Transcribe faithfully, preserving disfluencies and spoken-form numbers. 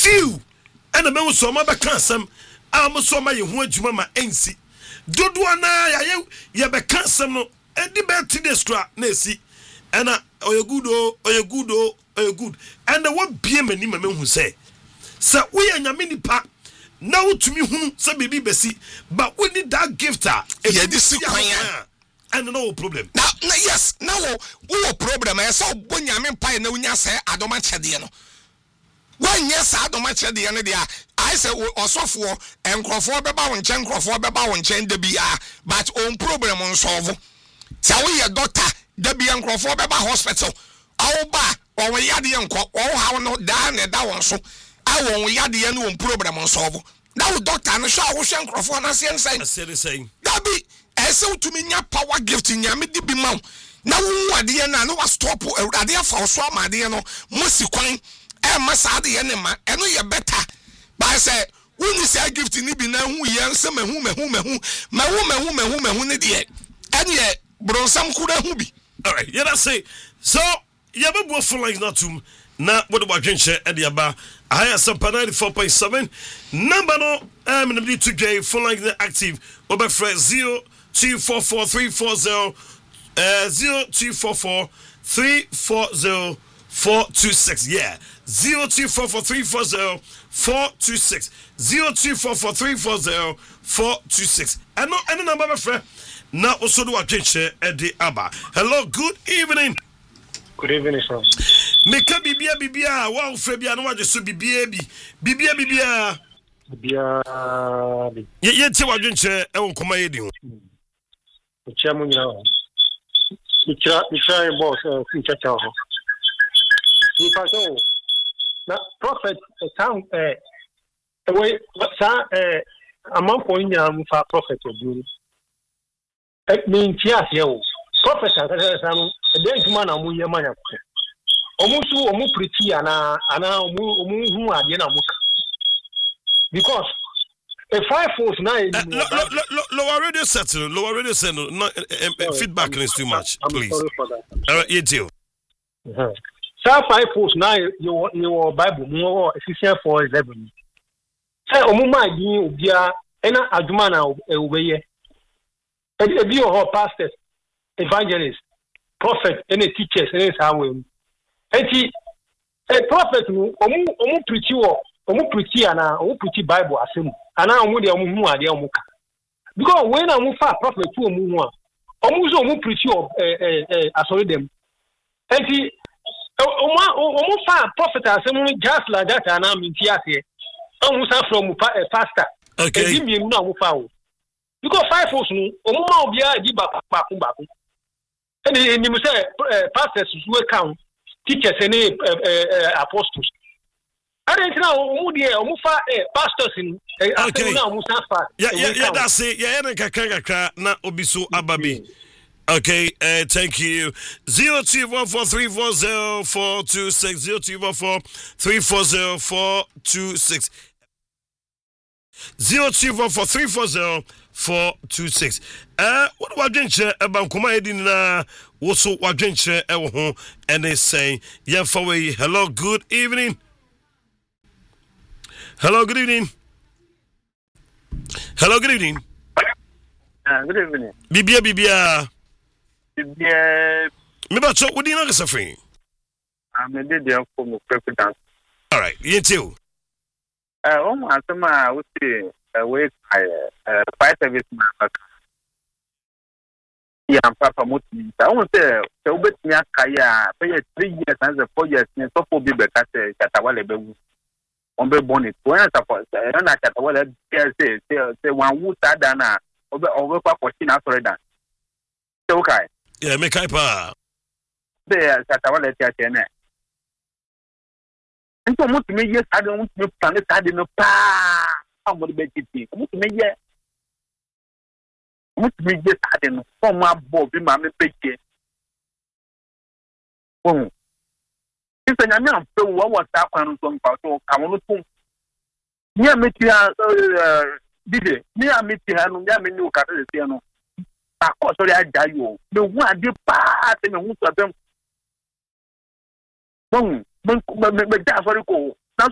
few and the men so ma be kan sam am so ma ye ho adwuma ma ensi dodo na ya ye ye be kan sam no e di be ti de stra na esi and oye good o oye good o oye good and the what bie mani ma me hu say sa we anyame nipa na wotumi hu say bibi besi but we need that gifter yeah this kwan and no problem now yes now wo problem e say obonyame pai na unya say adoma chede no when yes adoma chede no dia I say osofo enkrofo beba won chen enkrofo beba won chen de bia but on problem on solve say we doctor de bia enkrofo beba hospital awo ba o we yade enko o ha no da na da won so awo we yade no on problem on solve now doctor no sha wo hwe enkrofo na say nsan say say that be ese to me nya power gift nyame di bi ma na wo ade na no was stop ade afa so amade no mo si kwan e ma sa ade ne ma eno ye better by say when you say gift ni bi na hu ye nse mahu mahu mahu mahu mahu mahu mahu ne de ene bronsam kura hu bi all right yeah that's it so yeah be bo for like not to na what about dwenche e de aba higher sampa ninety-four point seven number no um in the to J for like the active over fresh zero two four four three four zero uh zero two four four three four zero four two six yeah zero two four four three four zero four two six zero two four four three four zero four two six and no any number my friend now also do attention at the aba hello good evening good evening sir meka bibia bibia wa ofre bia no waje so bibia bi bibia bibia bibia bi ye ye ti wadwenche e won koma ye di ho Chia munya. Chia chia boss future cha ho. Ni pa so. Na prophet sound eh we sa eh amon point nya mu fa prophet obi. Eh me ntia se o. Prophet aka sa no e de ntuma na mu ye manya ko. Omu su omu preach ana ana omu omu hu ade na mu ka. Because a five force nine. Uh, lo, lo, lo, lo, lower radio set, lower radio set. No, no uh, uh, feedback is too much. I'm please. Sorry for that. All right, you too. Uh-huh. Psalm five force nine. You your Bible. More Ephesians four eleven. Say omuma di obia ena adwuma na obeye. Ebi ebi your pastors, evangelists, prophets, any teachers, any someone. Enti a prophet omu omu preach wo omu preach ana omu preach Bible asem. Ana omu de omu hu ade omu ka because when omu fa prophet tu omu hu a omu so omu preach o eh eh eh asori dem enti omu omu fa prophet asem just like that ana minti ase omu sa from pastor okay edi mi na omu fa o because five folks no omu ma obi a di ba ba ku ba ku eni ni mu say pastors who account teachers and apostles. I don't know who the Omufa pastors in okay. Musafa. Yeah, yeah, yeah, that's it. Yeah, na obiso ababi. Okay, uh, thank you. Zero two one four three four zero four two six zero two one four three four zero four two six zero two one four three four zero four two six. Uh, what about Jenche about Kuma Edina? Also, what Jenche Ewo and they say, yeah, for we hello, good evening. Hello, good evening. Hello, good evening. Uh, good evening. Bibia, Bibia. Bibia. Maybe I talk with you, not suffering. I'm a bit young for my president. All right, you too. Uh, um, as I would say, a way, uh, five service man. Yeah, Papa Muti. I won't say, so bet me a kaya, pay three years and the four years in so for Bible Cate, Catawale. On be bonnet, when I suppose, and I got what I say, say one wood sadana over over question after that. So, okay. Yeah, make a pa. There, Catawale Tiana. And so much me, yes, I don't want to plan it. I didn't pa. I'm going to make it. Much me, yes. Much me, yes, I didn't form my bob in my picture. Oh. If I am so what was that one from Pato, come on, phone. Near me, did it? Near me, near me, no Catariano. I was sorry, I die you. The one did pass and who of them. Boom, but that's what you go.